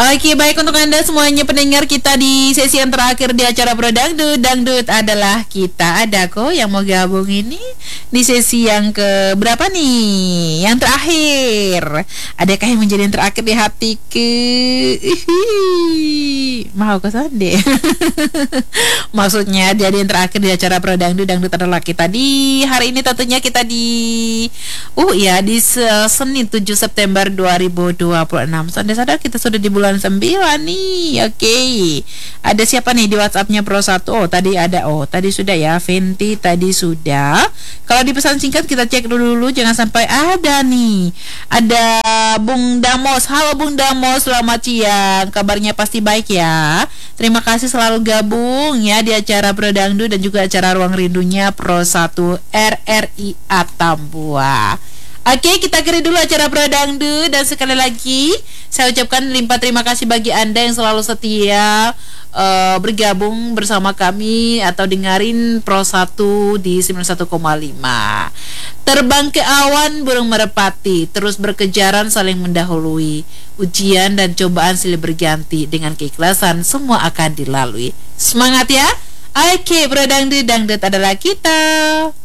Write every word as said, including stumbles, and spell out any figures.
Oke, baik untuk Anda semuanya pendengar kita di sesi yang terakhir di acara Bro Dangdut. Dangdut adalah kita ada kok yang mau gabung ini di sesi yang ke berapa nih? Yang terakhir. Adakah yang menjadi yang terakhir di hatiku? Mau ke sonde. Maksudnya jadi yang terakhir di acara Bro Dangdut. Dangdut adalah kita di hari ini tentunya kita di uh ya di Senin tujuh September dua ribu dua puluh enam. Sadar-sadar kita sudah di bulan sembilan nih. Oke, okay. Ada siapa nih di WhatsAppnya Pro satu? Oh tadi ada, oh tadi sudah ya, Venti tadi sudah. Kalau di pesan singkat kita cek dulu dulu, jangan sampai ada nih. Ada Bung Damos. Halo Bung Damos, selamat siang. Kabarnya pasti baik ya. Terima kasih selalu gabung ya di acara Pro Dangdut dan juga acara Ruang Rindunya Pro satu R R I Atambua. Oke, kita akhiri dulu acara Bro Dangdut. Dan sekali lagi saya ucapkan limpah terima kasih bagi Anda yang selalu setia uh, bergabung bersama kami atau dengerin Pro satu di sembilan puluh satu koma lima. Terbang ke awan burung merpati, terus berkejaran saling mendahului. Ujian dan cobaan silih berganti, dengan keikhlasan semua akan dilalui. Semangat ya. Oke, Bro Dangdut, Dangdut adalah kita.